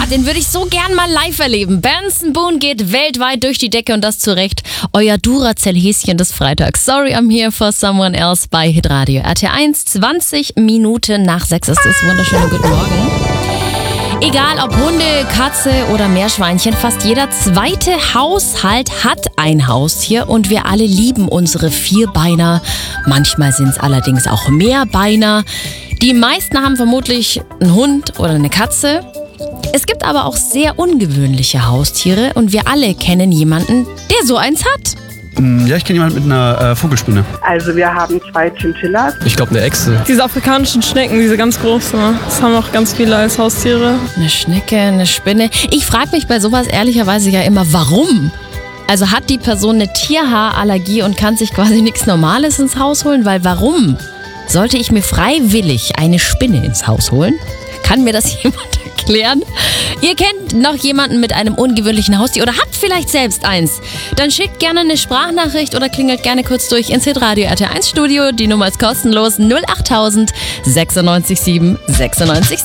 den würde ich so gern mal live erleben. Benson Boone geht weltweit durch die Decke und das zu Recht. Euer Duracell-Häschen des Freitags. Sorry, I'm here for someone else bei Hitradio RT1. 20 Minuten nach 6 ist es. Wunderschönen guten Morgen. Egal ob Hunde, Katze oder Meerschweinchen, fast jeder zweite Haushalt hat ein Haustier und wir alle lieben unsere Vierbeiner. Manchmal sind es allerdings auch Mehrbeiner. Die meisten haben vermutlich einen Hund oder eine Katze. Es gibt aber auch sehr ungewöhnliche Haustiere und wir alle kennen jemanden, der so eins hat. Ja, ich kenne jemanden mit einer Vogelspinne. Also wir haben 2 Chinchillas. Ich glaube eine Echse. Diese afrikanischen Schnecken, diese ganz großen, das haben auch ganz viele als Haustiere. Eine Schnecke, eine Spinne. Ich frage mich bei sowas ehrlicherweise ja immer, warum? Also hat die Person eine Tierhaarallergie und kann sich quasi nichts Normales ins Haus holen? Weil warum sollte ich mir freiwillig eine Spinne ins Haus holen? Kann mir das jemand erklären? Ihr kennt noch jemanden mit einem ungewöhnlichen Haustier oder habt vielleicht selbst eins? Dann schickt gerne eine Sprachnachricht oder klingelt gerne kurz durch ins Hitradio RT1 Studio. Die Nummer ist kostenlos 08000 967 967.